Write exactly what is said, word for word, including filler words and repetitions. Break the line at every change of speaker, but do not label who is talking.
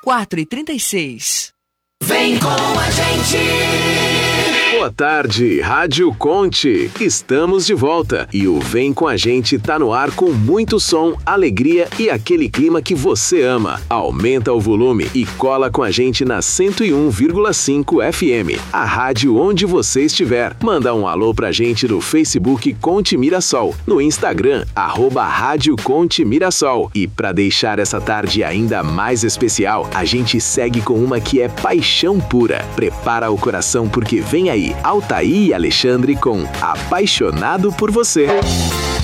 quatro e trinta e seis.
Vem com a gente!
Boa tarde, Rádio Conte. Estamos de volta e o Vem com a Gente tá no ar com muito som, alegria e aquele clima que você ama. Aumenta o volume e cola com a gente na cento e um vírgula cinco F M, a rádio onde você estiver. Manda um alô pra gente no Facebook Conte Mirassol, no Instagram, arroba Rádio Conte Mirassol. E pra deixar essa tarde ainda mais especial, a gente segue com uma que é paixão pura. Prepara o coração porque vem aí Altair e Alexandre com Apaixonado por Você.